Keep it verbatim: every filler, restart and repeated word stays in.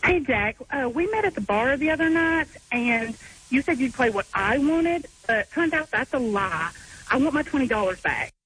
Hey, Jack, uh, we met at the bar the other night, and you said you'd play what I wanted, but turns out that's a lie. I want my twenty dollars back.